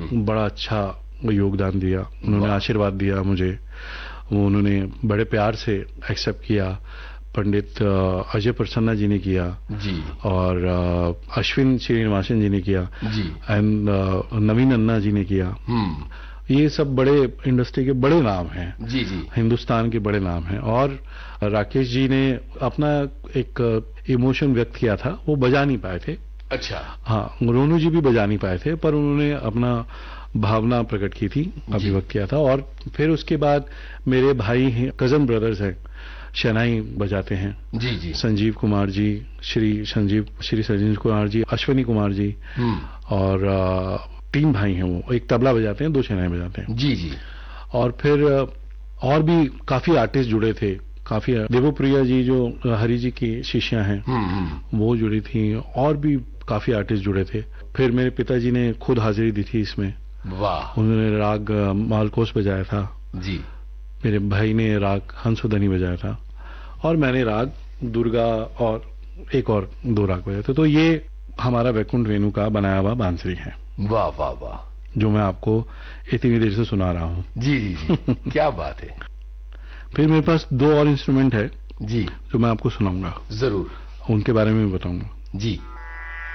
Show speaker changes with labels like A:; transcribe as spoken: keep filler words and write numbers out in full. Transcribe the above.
A: बड़ा अच्छा योगदान दिया, उन्होंने आशीर्वाद दिया मुझे, उन्होंने बड़े प्यार से एक्सेप्ट किया। पंडित अजय प्रसन्ना जी ने किया
B: जी, और
A: अश्विन श्रीनिवासन जी ने किया
B: जी,
A: एंड नवीन अन्ना जी ने किया। ये सब बड़े इंडस्ट्री के बड़े नाम हैं
B: जी जी,
A: हिंदुस्तान के बड़े नाम हैं। और राकेश जी ने अपना एक इमोशन व्यक्त किया था, वो बजा नहीं पाए थे।
B: अच्छा,
A: हाँ, रोनू जी भी बजा नहीं पाए थे, पर उन्होंने अपना भावना प्रकट की थी, अभिव्यक्त किया था। और फिर उसके बाद मेरे भाई हैं, कजन ब्रदर्स हैं, शहनाई बजाते हैं
B: जी जी,
A: संजीव कुमार जी, श्री संजीव श्री संजीव कुमार जी, अश्विनी कुमार जी, और आ, तीन भाई हैं, वो एक तबला बजाते हैं, दो शहनाई बजाते हैं
B: जी जी।
A: और फिर और भी काफी आर्टिस्ट जुड़े थे, काफी देवप्रिया जी जो हरि जी की शिष्या हैं वो जुड़ी थी, और भी काफी आर्टिस्ट जुड़े थे। फिर मेरे पिताजी ने खुद हाजिरी दी थी इसमें,
B: वाह।
A: उन्होंने राग मालकोस बजाया था
B: जी,
A: मेरे भाई ने राग हंसोदनी बजाया था, और मैंने राग दुर्गा और एक और दो राग बजाए थे। तो ये हमारा वैकुंठ वेणु का बनाया हुआ बांसुरी है।
B: वाह वाह वाह,
A: जो मैं आपको इतनी देर से सुना रहा हूँ।
B: जी जी जी, क्या बात है।
A: फिर मेरे पास दो और इंस्ट्रूमेंट है
B: जी,
A: जो मैं आपको सुनाऊंगा,
B: जरूर
A: उनके बारे में भी बताऊंगा।
B: जी।